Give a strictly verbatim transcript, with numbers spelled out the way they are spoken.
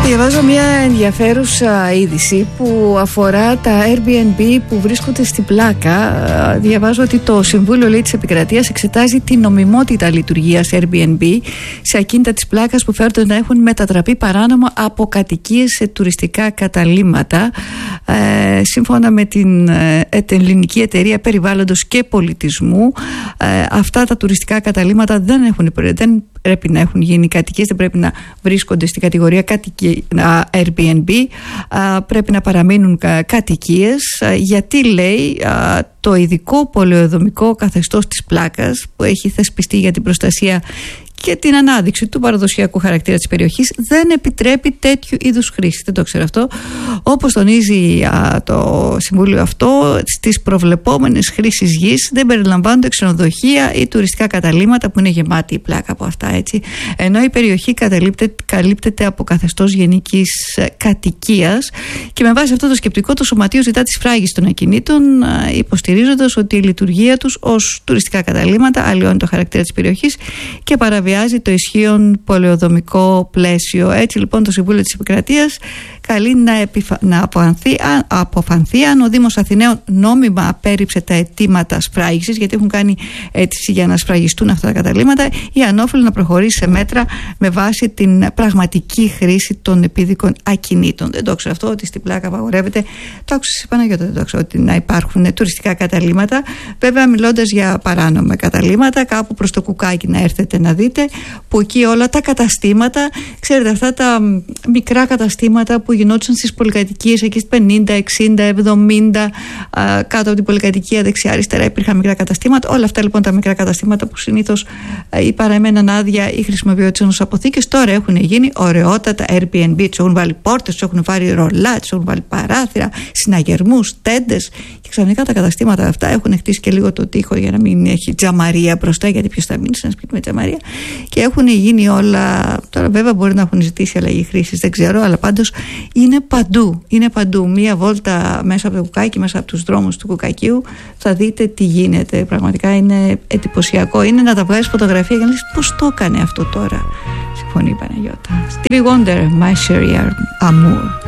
Διαβάζω μια ενδιαφέρουσα είδηση που αφορά τα Airbnb που βρίσκονται στην Πλάκα. Διαβάζω ότι το Συμβούλιο λέει, της Επικρατείας εξετάζει την νομιμότητα λειτουργίας Airbnb σε ακίνητα της Πλάκας που φέρονται να έχουν μετατραπεί παράνομα από κατοικίες σε τουριστικά καταλύματα. Ε, σύμφωνα με την, ε, την Ελληνική Εταιρεία Περιβάλλοντος και Πολιτισμού, ε, αυτά τα τουριστικά καταλύματα δεν, έχουν, δεν πρέπει να έχουν γίνει κατοικίες, δεν πρέπει να βρίσκονται στην κατηγορία Airbnb, πρέπει να παραμείνουν κατοικίες, γιατί λέει το ειδικό πολεοδομικό καθεστώς της Πλάκας που έχει θεσπιστεί για την προστασία και την ανάδειξη του παραδοσιακού χαρακτήρα της περιοχής δεν επιτρέπει τέτοιου είδους χρήση. Δεν το ξέρω αυτό. Όπως τονίζει α, το Συμβούλιο αυτό, στις προβλεπόμενες χρήσεις γης δεν περιλαμβάνονται ξενοδοχεία ή τουριστικά καταλύματα που είναι γεμάτη η Πλάκα από αυτά, έτσι. Ενώ η περιοχή καλύπτεται, καλύπτεται από καθεστώς γενικής κατοικίας, και με βάση αυτό το σκεπτικό το Σωματείο ζητά τη σφράγιση των ακινήτων, υποστηρίζοντας ότι η λειτουργία τους ως τουριστικά καταλύματα αλλοιώνει το χαρακτήρα της περιοχής και παραβιάζει το ισχύον πολεοδομικό πλαίσιο. Έτσι λοιπόν το Συμβούλιο της Επικρατείας καλεί να, επιφα... να αποφανθεί, αν... αποφανθεί αν ο Δήμος Αθηναίων νόμιμα απέρριψε τα αιτήματα σφράγισης, γιατί έχουν κάνει αίτηση για να σφραγιστούν αυτά τα καταλύματα, ή αν όφελε να προχωρήσει σε μέτρα με βάση την πραγματική χρήση των επίδικων ακινήτων. Δεν το ξέρω αυτό, ότι στην Πλάκα απαγορεύεται. Το άκουσα σε Παναγιώτα, δεν το ξέρω, ότι να υπάρχουν τουριστικά καταλύματα. Βέβαια, μιλώντας για παράνομα καταλύματα, κάπου προς το Κουκάκι να έρθετε να δείτε, που εκεί όλα τα καταστήματα, ξέρετε, αυτά τα μικρά καταστήματα που γινόντουσαν στις πολυκατοικίες εκεί στις πενήντα, εξήντα, εβδομήντα, α, κάτω από την πολυκατοικία δεξιά-αριστερά υπήρχαν μικρά καταστήματα. Όλα αυτά λοιπόν τα μικρά καταστήματα που συνήθως α, ή παραμέναν άδεια ή χρησιμοποιούνταν ως αποθήκες, τώρα έχουν γίνει ωραιότατα Airbnb. Τους έχουν βάλει πόρτες, τους έχουν βάλει ρολά, τους έχουν βάλει παράθυρα, συναγερμούς, τέντες, και ξαφνικά τα καταστήματα αυτά έχουν χτίσει και λίγο το τοίχο για να μην έχει τζαμαρία μπροστά, γιατί ποιος θα μείνει σε ένα σπίτι με τζαμαρία, και έχουν γίνει όλα. Τώρα βέβαια μπορεί να έχουν ζητήσει αλλαγή χρήσης, δεν ξέρω, αλλά πάντως είναι παντού, είναι παντού. Μία βόλτα μέσα από το Κουκάκι, μέσα από τους δρόμους του Κουκακίου, θα δείτε τι γίνεται. Πραγματικά είναι εντυπωσιακό. Είναι να τα βγάζεις φωτογραφία και να λες πώς το έκανε αυτό τώρα. Συμφωνεί η Παναγιώτα. Stevie Wonder, My Sherry Amour.